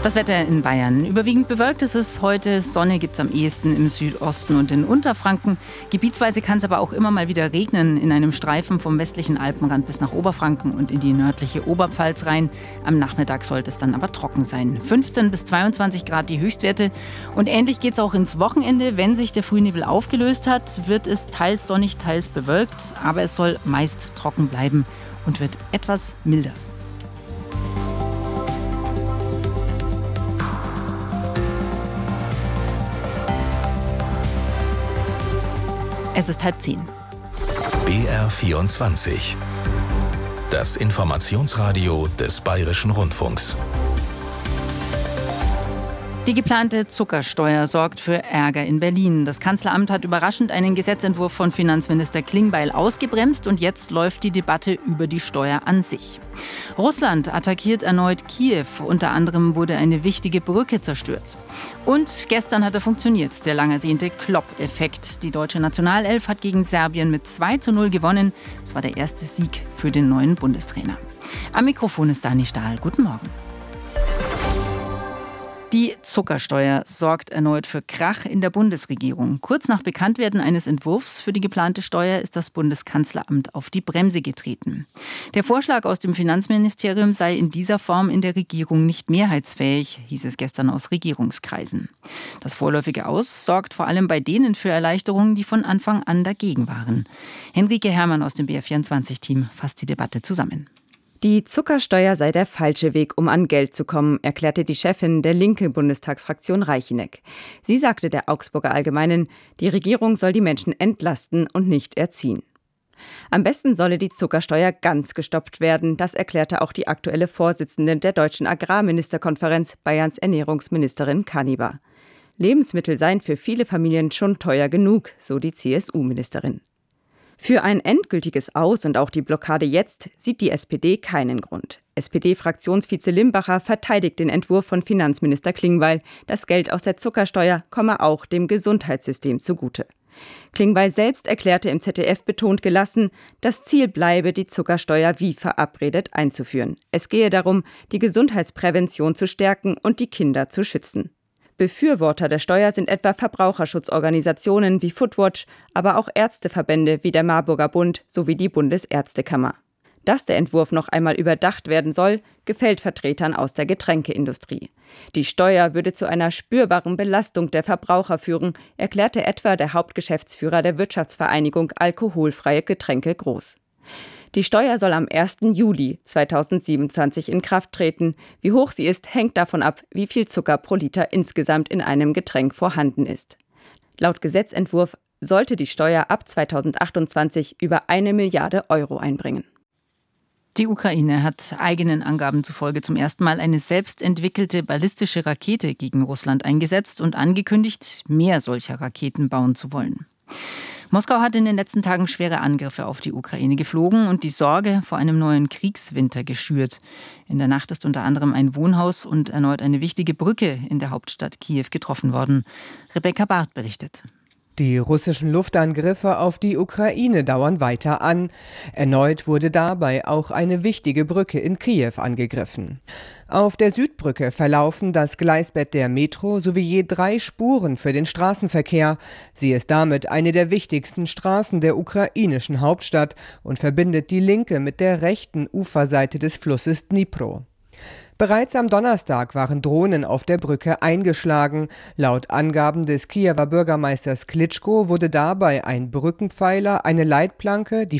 Das Wetter in Bayern. Überwiegend bewölkt ist es heute. Sonne gibt es am ehesten im Südosten und in Unterfranken. Gebietsweise kann es aber auch immer mal wieder regnen. In einem Streifen vom westlichen Alpenrand bis nach Oberfranken und in die nördliche Oberpfalz rein. Am Nachmittag sollte es dann aber trocken sein. 15 bis 22 Grad die Höchstwerte. Und ähnlich geht es auch ins Wochenende. Wenn sich der Frühnebel aufgelöst hat, wird es teils sonnig, teils bewölkt. Aber es soll meist trocken bleiben und wird etwas milder. Es ist 9:30. BR24. Das Informationsradio des Bayerischen Rundfunks. Die geplante Zuckersteuer sorgt für Ärger in Berlin. Das Kanzleramt hat überraschend einen Gesetzentwurf von Finanzminister Klingbeil ausgebremst und jetzt läuft die Debatte über die Steuer an sich. Russland attackiert erneut Kiew. Unter anderem wurde eine wichtige Brücke zerstört. Und gestern hat er funktioniert, der lang ersehnte Klopp-Effekt. Die deutsche Nationalelf hat gegen Serbien mit 2:0 gewonnen. Es war der erste Sieg für den neuen Bundestrainer. Am Mikrofon ist Dani Stahl. Guten Morgen. Die Zuckersteuer sorgt erneut für Krach in der Bundesregierung. Kurz nach Bekanntwerden eines Entwurfs für die geplante Steuer ist das Bundeskanzleramt auf die Bremse getreten. Der Vorschlag aus dem Finanzministerium sei in dieser Form in der Regierung nicht mehrheitsfähig, hieß es gestern aus Regierungskreisen. Das vorläufige Aus sorgt vor allem bei denen für Erleichterungen, die von Anfang an dagegen waren. Henrike Herrmann aus dem BR24-Team fasst die Debatte zusammen. Die Zuckersteuer sei der falsche Weg, um an Geld zu kommen, erklärte die Chefin der linken Bundestagsfraktion Reicheneck. Sie sagte der Augsburger Allgemeinen, die Regierung soll die Menschen entlasten und nicht erziehen. Am besten solle die Zuckersteuer ganz gestoppt werden, das erklärte auch die aktuelle Vorsitzende der Deutschen Agrarministerkonferenz, Bayerns Ernährungsministerin Kanibar. Lebensmittel seien für viele Familien schon teuer genug, so die CSU-Ministerin. Für ein endgültiges Aus und auch die Blockade jetzt sieht die SPD keinen Grund. SPD-Fraktionsvize Limbacher verteidigt den Entwurf von Finanzminister Klingbeil. Das Geld aus der Zuckersteuer komme auch dem Gesundheitssystem zugute. Klingbeil selbst erklärte im ZDF betont gelassen, das Ziel bleibe, die Zuckersteuer wie verabredet einzuführen. Es gehe darum, die Gesundheitsprävention zu stärken und die Kinder zu schützen. Befürworter der Steuer sind etwa Verbraucherschutzorganisationen wie Foodwatch, aber auch Ärzteverbände wie der Marburger Bund sowie die Bundesärztekammer. Dass der Entwurf noch einmal überdacht werden soll, gefällt Vertretern aus der Getränkeindustrie. Die Steuer würde zu einer spürbaren Belastung der Verbraucher führen, erklärte etwa der Hauptgeschäftsführer der Wirtschaftsvereinigung Alkoholfreie Getränke Groß. Die Steuer soll am 1. Juli 2027 in Kraft treten. Wie hoch sie ist, hängt davon ab, wie viel Zucker pro Liter insgesamt in einem Getränk vorhanden ist. Laut Gesetzentwurf sollte die Steuer ab 2028 über 1 Milliarde Euro einbringen. Die Ukraine hat eigenen Angaben zufolge zum ersten Mal eine selbst entwickelte ballistische Rakete gegen Russland eingesetzt und angekündigt, mehr solcher Raketen bauen zu wollen. Moskau hat in den letzten Tagen schwere Angriffe auf die Ukraine geflogen und die Sorge vor einem neuen Kriegswinter geschürt. In der Nacht ist unter anderem ein Wohnhaus und erneut eine wichtige Brücke in der Hauptstadt Kiew getroffen worden. Rebecca Barth berichtet. Die russischen Luftangriffe auf die Ukraine dauern weiter an. Erneut wurde dabei auch eine wichtige Brücke in Kiew angegriffen. Auf der Südbrücke verlaufen das Gleisbett der Metro sowie je 3 Spuren für den Straßenverkehr. Sie ist damit eine der wichtigsten Straßen der ukrainischen Hauptstadt und verbindet die linke mit der rechten Uferseite des Flusses Dnipro. Bereits am Donnerstag waren Drohnen auf der Brücke eingeschlagen. Laut Angaben des Kiewer Bürgermeisters Klitschko wurde dabei ein Brückenpfeiler, eine Leitplanke, die